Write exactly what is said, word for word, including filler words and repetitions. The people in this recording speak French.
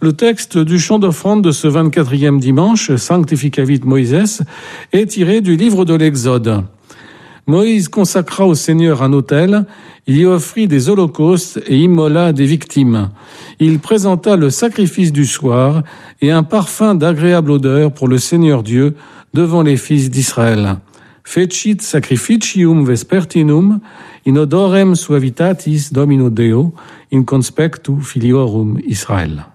Le texte du chant d'offrande de ce vingt-quatrième dimanche, Sanctificavit Moïse, est tiré du livre de l'Exode. Moïse consacra au Seigneur un autel, il y offrit des holocaustes et immola des victimes. Il présenta le sacrifice du soir et un parfum d'agréable odeur pour le Seigneur Dieu devant les fils d'Israël. Fecit sacrificium vespertinum in odorem suavitatis Domino Deo in conspectu filiorum Israël.